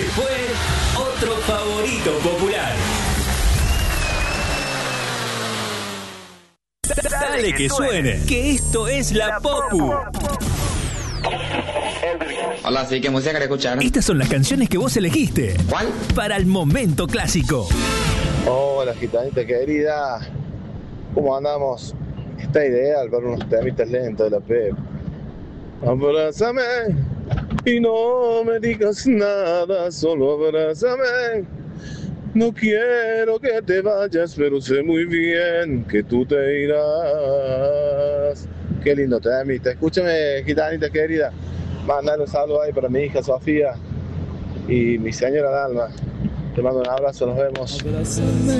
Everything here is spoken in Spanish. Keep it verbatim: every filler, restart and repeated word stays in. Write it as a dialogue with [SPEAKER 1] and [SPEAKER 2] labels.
[SPEAKER 1] Se fue otro favorito popular. Dale que suene, que esto es La Popu.
[SPEAKER 2] Hola, sí, ¿qué música querés escuchar?
[SPEAKER 1] Estas son las canciones que vos elegiste.
[SPEAKER 2] ¿Cuál?
[SPEAKER 1] Para el momento clásico.
[SPEAKER 3] Hola, gitanita querida. ¿Cómo andamos? Está ideal para unos temitas lentos de la Pep. Abrázame y no me digas nada, solo abrázame. No quiero que te vayas, pero sé muy bien que tú te irás. Qué lindo temita. Escúchame, gitanita querida. Mandale un saludo ahí para mi hija Sofía y mi señora Dalma. Te mando un abrazo, nos vemos.